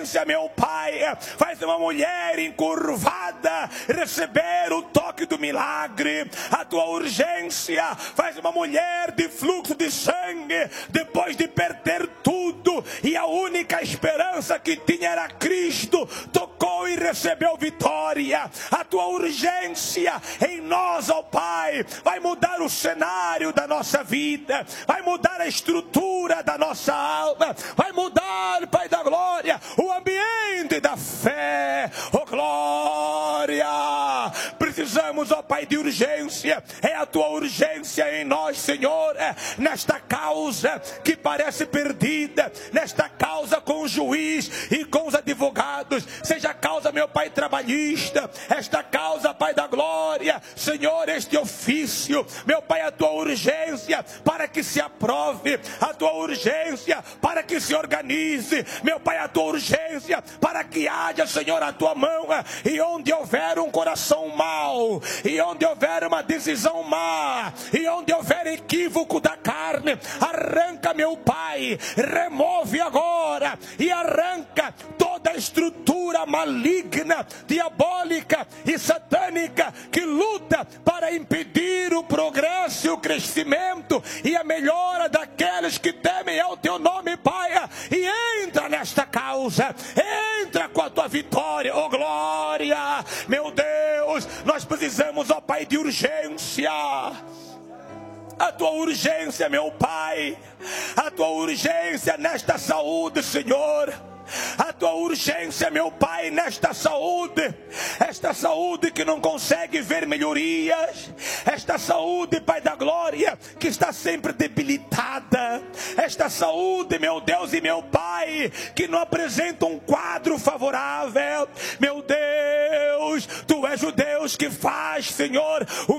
meu Pai, faz uma mulher encurvada receber o toque do milagre. A tua urgência faz uma mulher de fluxo de sangue, depois de perder tudo, e a única esperança que tinha era Cristo, tocou e recebeu vitória. A tua urgência em nós, ó Pai, vai mudar o cenário da nossa vida, vai mudar a estrutura da nossa alma, vai mudar, Pai da glória, o ambiente da fé. Oh glória! Precisamos, ó Pai, de urgência. É a tua urgência em nós, Senhor, nesta causa que parece perdida, nesta causa com o juiz e com os advogados, seja a causa, meu Pai, trabalhista, esta causa, Pai da glória, Senhor, este ofício, meu Pai, a tua urgência para que se aprove, a tua urgência para que se organize, meu Pai, a tua urgência para que haja, Senhor, a tua mão, e onde houver um coração mau, e onde houver uma decisão má, e onde houver equívoco da carne, arranca, meu Pai, remove agora e arranca toda a estrutura maligna, diabólica e satânica que luta para impedir o progresso e o crescimento e a melhora daqueles que temem ao teu nome, Pai, e entra nesta causa, entra com a tua vitória, oh glória, meu Deus, nós precisamos, ó Pai, de urgência. A tua urgência, meu Pai, a tua urgência nesta saúde, Senhor. A tua urgência, meu Pai, nesta saúde, esta saúde que não consegue ver melhorias, esta saúde, Pai da glória, que está sempre debilitada, esta saúde, meu Deus e meu Pai, que não apresenta um quadro favorável. Meu Deus, Tu és o Deus que faz, Senhor, o